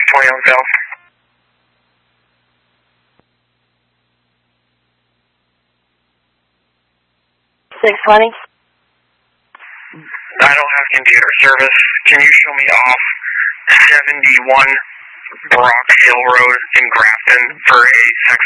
20 on sale. 620. I don't have computer service. Can you show me off 71 Brock Hill Road in Grafton for a sex